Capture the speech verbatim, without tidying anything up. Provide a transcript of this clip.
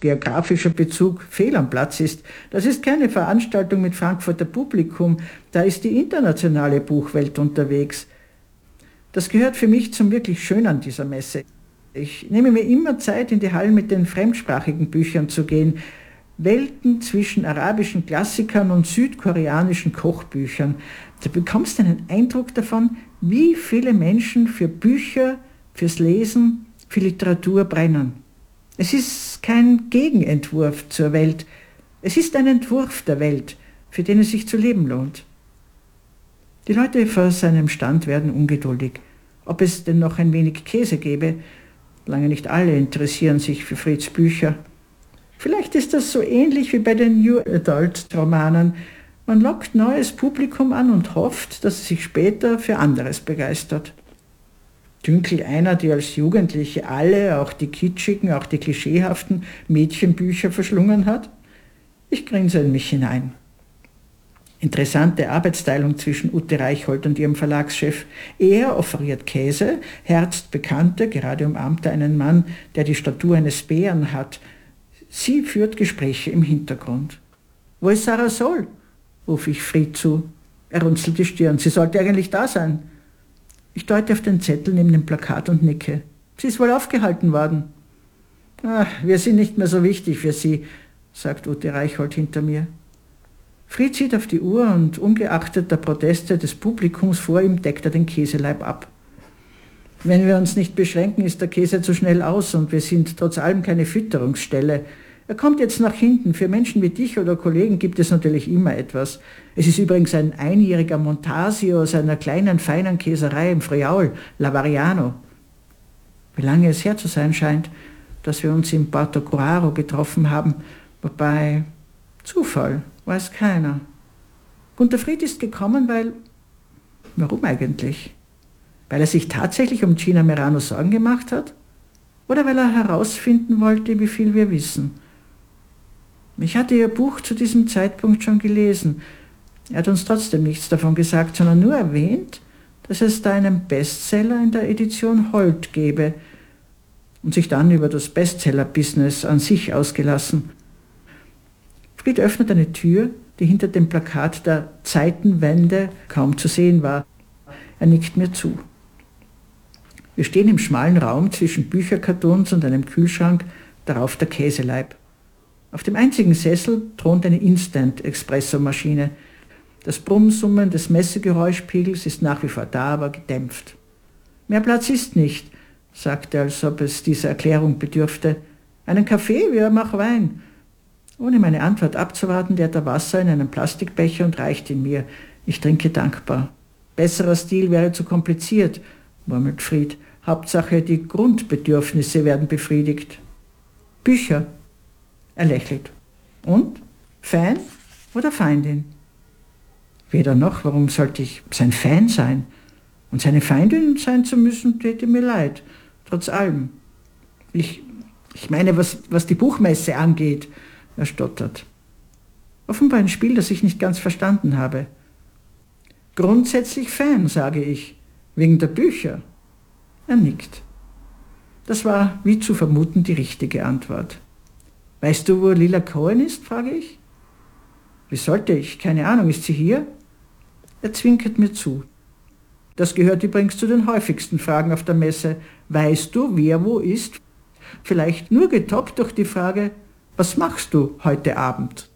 geografischer Bezug fehl am Platz ist. Das ist keine Veranstaltung mit Frankfurter Publikum, da ist die internationale Buchwelt unterwegs. Das gehört für mich zum wirklich Schönen an dieser Messe. Ich nehme mir immer Zeit, in die Hallen mit den fremdsprachigen Büchern zu gehen. Welten zwischen arabischen Klassikern und südkoreanischen Kochbüchern. Du bekommst einen Eindruck davon, wie viele Menschen für Bücher, fürs Lesen, für Literatur brennen. Es ist kein Gegenentwurf zur Welt. Es ist ein Entwurf der Welt, für den es sich zu leben lohnt. Die Leute vor seinem Stand werden ungeduldig. Ob es denn noch ein wenig Käse gäbe? Lange nicht alle interessieren sich für Frieds Bücher. Vielleicht ist das so ähnlich wie bei den New Adult Romanen. Man lockt neues Publikum an und hofft, dass es sich später für anderes begeistert. Dünkel einer, die als Jugendliche alle, auch die kitschigen, auch die klischeehaften Mädchenbücher verschlungen hat? Ich grinse in mich hinein. Interessante Arbeitsteilung zwischen Ute Reichhold und ihrem Verlagschef. Er offeriert Käse, herzt Bekannte, gerade umarmt er einen Mann, der die Statur eines Bären hat. Sie führt Gespräche im Hintergrund. »Wo ist Sarah Sohl?« rufe ich Fried zu. Er runzelt die Stirn. »Sie sollte eigentlich da sein.« Ich deute auf den Zettel neben dem Plakat und nicke. »Sie ist wohl aufgehalten worden.« »Ach, wir sind nicht mehr so wichtig für Sie«, sagt Ute Reichhold hinter mir. Fried sieht auf die Uhr und ungeachtet der Proteste des Publikums vor ihm deckt er den Käseleib ab. Wenn wir uns nicht beschränken, ist der Käse zu schnell aus und wir sind trotz allem keine Fütterungsstelle. Er kommt jetzt nach hinten. Für Menschen wie dich oder Kollegen gibt es natürlich immer etwas. Es ist übrigens ein einjähriger Montasio aus einer kleinen, feinen Käserei im Friaul, Lavariano. Wie lange es her zu sein scheint, dass wir uns im Porto Curaro getroffen haben, wobei Zufall, weiß keiner. Gunter Fried ist gekommen, weil... Warum eigentlich? Weil er sich tatsächlich um Gina Merano Sorgen gemacht hat? Oder weil er herausfinden wollte, wie viel wir wissen? Ich hatte ihr Buch zu diesem Zeitpunkt schon gelesen. Er hat uns trotzdem nichts davon gesagt, sondern nur erwähnt, dass es da einen Bestseller in der Edition Holt gebe und sich dann über das Bestseller-Business an sich ausgelassen. Fried öffnet eine Tür, die hinter dem Plakat der Zeitenwende kaum zu sehen war. Er nickt mir zu. Wir stehen im schmalen Raum zwischen Bücherkartons und einem Kühlschrank, darauf der Käseleib. Auf dem einzigen Sessel thront eine Instant-Espresso-Maschine. Das Brummsummen des Messegeräuschpegels ist nach wie vor da, aber gedämpft. »Mehr Platz ist nicht«, sagt er, als ob es dieser Erklärung bedürfte. »Einen Kaffee, wir haben auch Wein.« Ohne meine Antwort abzuwarten, leert er Wasser in einen Plastikbecher und reicht ihn mir. Ich trinke dankbar. »Besserer Stil wäre zu kompliziert«, murmelt Fried. »Hauptsache, die Grundbedürfnisse werden befriedigt.« »Bücher«, er lächelt. »Und? Fan oder Feindin?« »Weder noch, warum sollte ich sein Fan sein? Und seine Feindin sein zu müssen, täte mir leid, trotz allem. Ich, ich meine, was, was die Buchmesse angeht«, er stottert. Offenbar ein Spiel, das ich nicht ganz verstanden habe. »Grundsätzlich Fan«, sage ich, »wegen der Bücher.« Er nickt. Das war, wie zu vermuten, die richtige Antwort. »Weißt du, wo Lila Cohen ist?«, frage ich. »Wie sollte ich? Keine Ahnung, ist sie hier?« Er zwinkert mir zu. Das gehört übrigens zu den häufigsten Fragen auf der Messe. Weißt du, wer wo ist? Vielleicht nur getoppt durch die Frage, was machst du heute Abend?